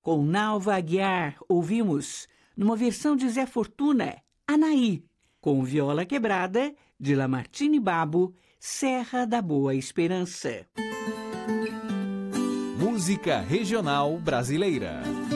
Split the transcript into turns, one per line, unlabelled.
Com Nalva Aguiar, ouvimos, numa versão de Zé Fortuna, Anaí, com viola quebrada, de Lamartine Babo, Serra da Boa Esperança.
Música regional brasileira.